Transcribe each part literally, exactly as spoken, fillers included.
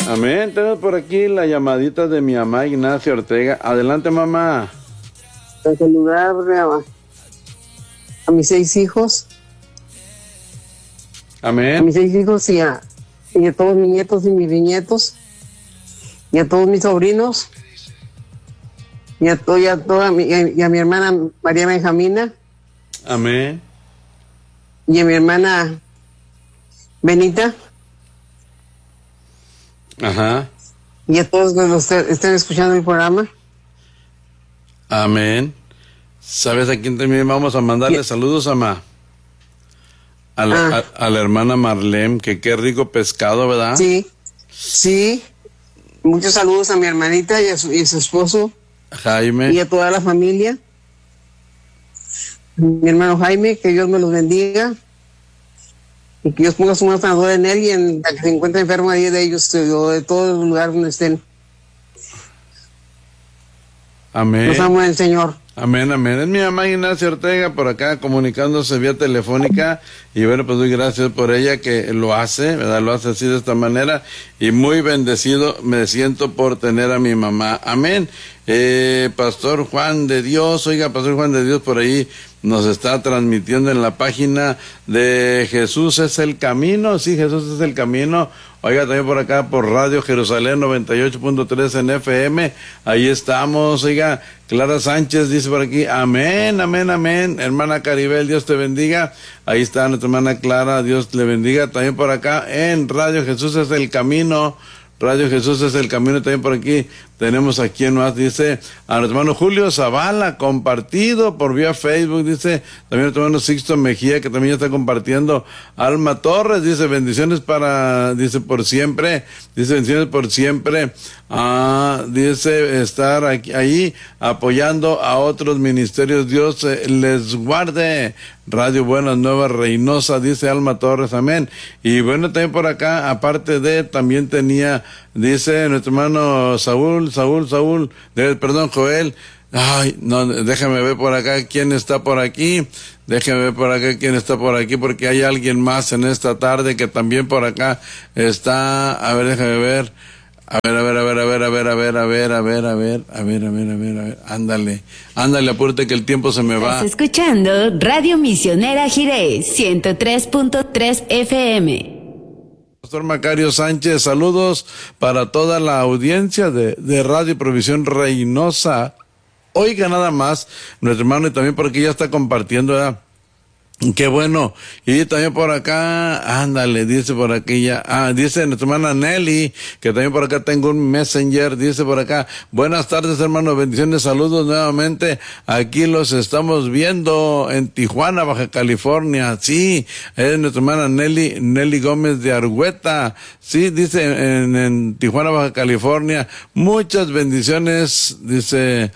Amén. Tenemos por aquí la llamadita de mi mamá Ignacia Ortega. Adelante, mamá. Para saludar a, a mis seis hijos. Amén. A mis seis hijos y a, y a todos mis nietos y mis bisnietos. Y a todos mis sobrinos. Y a, to, y a toda mi, y a mi hermana María Benjamina. Amén. Y a mi hermana Benita. Ajá. Y a todos los que estén escuchando el programa. Amén. ¿Sabes a quién también vamos a mandarle saludos, mamá? A la, ah. a, a la hermana Marlene, que qué rico pescado, ¿verdad? Sí, sí. Muchos saludos a mi hermanita y a su, y a su esposo. Jaime. Y a toda la familia. Mi hermano Jaime, que Dios me los bendiga. Y que Dios ponga su mano sanadora en él y en la que se encuentra enfermo ahí de ellos, o de todo el lugar donde estén. Amén. Los amo en el Señor. Amén, amén. Es mi mamá Ignacia Ortega por acá comunicándose vía telefónica y bueno, pues doy gracias por ella que lo hace, ¿verdad? Lo hace así de esta manera y muy bendecido me siento por tener a mi mamá. Amén. Eh, Pastor Juan de Dios, oiga, Pastor Juan de Dios por ahí nos está transmitiendo en la página de Jesús es el camino, sí, Jesús es el camino. Oiga, también por acá por Radio Jerusalén noventa y ocho punto tres en F M, ahí estamos. Oiga, Clara Sánchez dice por aquí, amén, amén, amén. Hermana Caribel, Dios te bendiga. Ahí está nuestra hermana Clara, Dios le bendiga. También por acá en Radio Jesús es el camino. Radio Jesús es el camino, también por aquí tenemos a quien más, dice, a nuestro hermano Julio Zavala, compartido por vía Facebook, dice, también nuestro hermano Sixto Mejía, que también ya está compartiendo, Alma Torres, dice, bendiciones para, dice, por siempre, dice, bendiciones por siempre, ah, dice, estar aquí, ahí, apoyando a otros ministerios, Dios eh, les guarde. Radio Buenas Nuevas Reynosa, dice Alma Torres, amén. Y bueno, también por acá, aparte de, también tenía, dice nuestro hermano Saúl, Saúl, Saúl, de, perdón, Joel, ay, no, déjame ver por acá quién está por aquí, déjame ver por acá quién está por aquí, porque hay alguien más en esta tarde que también por acá está, a ver, déjame ver, A ver, a ver, a ver, a ver, a ver, a ver, a ver, a ver, a ver, a ver, a ver, a ver, a ver, ándale, ándale, apúrate que el tiempo se me va. Estás escuchando Radio Misionera Jiré, ciento tres punto tres F M. Pastor Macario Sánchez, saludos para toda la audiencia de, de Radio Provisión Reynosa. Oiga nada más, nuestro hermano y también porque ya está compartiendo, ¿verdad? Qué bueno. Y también por acá, ándale, dice por aquí ya, ah, dice nuestra hermana Nelly, que también por acá tengo un messenger, dice por acá, buenas tardes hermanos, bendiciones, saludos nuevamente, aquí los estamos viendo en Tijuana, Baja California, sí, es nuestra hermana Nelly, Nelly Gómez de Argüeta, sí, dice en, en Tijuana, Baja California, muchas bendiciones, dice,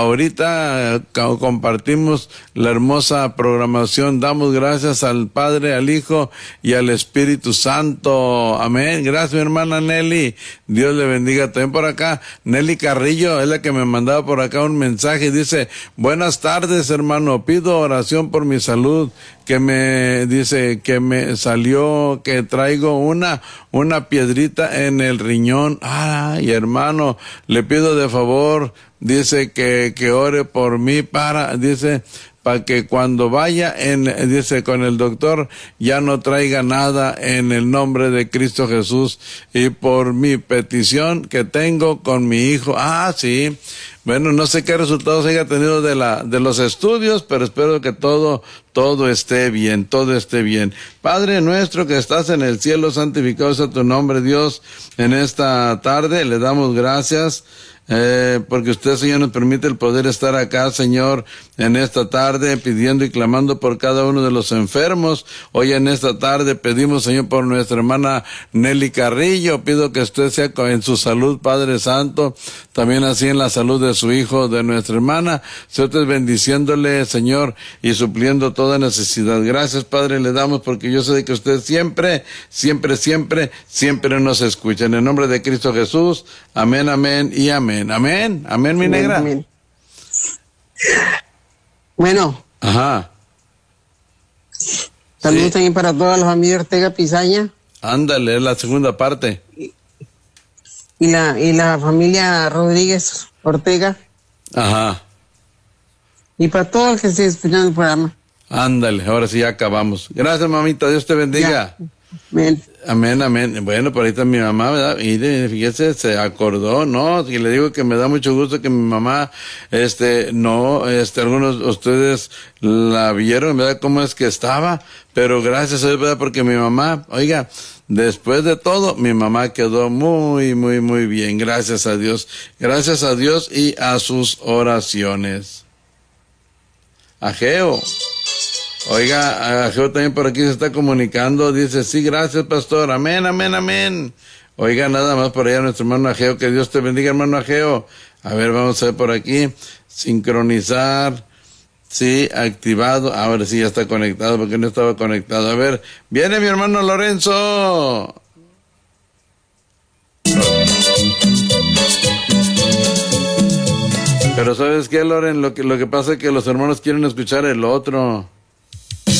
ahorita compartimos la hermosa programación. Damos gracias al Padre, al Hijo y al Espíritu Santo. Amén. Gracias, mi hermana Nelly. Dios le bendiga. También por acá, Nelly Carrillo es la que me mandaba por acá un mensaje. Dice, buenas tardes, hermano. Pido oración por mi salud. Que me dice que me salió, que traigo una, una piedrita en el riñón. Ay, hermano, le pido de favor, dice que, que ore por mí para, dice, para que cuando vaya en, dice, con el doctor, ya no traiga nada en el nombre de Cristo Jesús y por mi petición que tengo con mi hijo. Ah, sí. Bueno, no sé qué resultados haya tenido de la, de los estudios, pero espero que todo, todo esté bien, todo esté bien. Padre nuestro que estás en el cielo, santificado sea tu nombre, Dios. En esta tarde le damos gracias. Eh, porque usted, Señor, nos permite el poder estar acá, Señor, en esta tarde, pidiendo y clamando por cada uno de los enfermos. Hoy en esta tarde pedimos, Señor, por nuestra hermana Nelly Carrillo. Pido que usted sea en su salud, Padre Santo, también así en la salud de su hijo, de nuestra hermana. Señor, usted bendiciéndole, Señor, y supliendo toda necesidad. Gracias, Padre, le damos porque yo sé que usted siempre, siempre, siempre, siempre nos escucha. En el nombre de Cristo Jesús, amén, amén y amén. Amén, amén, mi negra. Amén. Bueno. Ajá. Saludos sí. También para toda la familia Ortega Pizaña. Ándale, es la segunda parte. y la, y la familia Rodríguez Ortega. Ajá. Y para todo el que esté escuchando el programa. Ándale, ahora sí ya acabamos. Gracias, mamita, Dios te bendiga. Ya. Amén. Amén, amén. Bueno, por ahí está mi mamá, ¿verdad? Y de- fíjese, se acordó, ¿no? Y le digo que me da mucho gusto que mi mamá, este, no, este, algunos de ustedes la vieron, ¿verdad? Cómo es que estaba, pero gracias a Dios, ¿verdad? Porque mi mamá, oiga, después de todo, mi mamá quedó muy, muy, muy bien. Gracias a Dios. Gracias a Dios y a sus oraciones. Ageo. Oiga, Ageo también por aquí se está comunicando, dice, sí, gracias, pastor, amén, amén, amén. Oiga, nada más por allá nuestro hermano Ageo, que Dios te bendiga, hermano Ageo. A ver, vamos a ver por aquí, sincronizar, sí, activado, ahora sí ya está conectado, porque no estaba conectado. A ver, viene mi hermano Lorenzo. Pero ¿sabes qué, Loren? Lo que, lo que pasa es que los hermanos quieren escuchar el otro.